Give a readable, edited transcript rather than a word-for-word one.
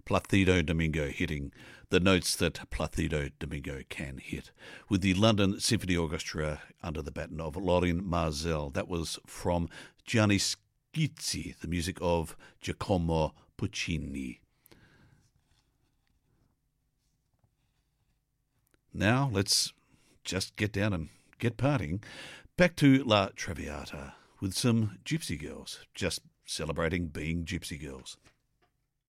Placido Domingo hitting the notes that Placido Domingo can hit, with the London Symphony Orchestra under the baton of Lorin Maazel. That was from Gianni Schizzi, the music of Giacomo Puccini. Now let's just get down and get partying. Back to La Traviata with some Gypsy Girls, just celebrating being Gypsy Girls.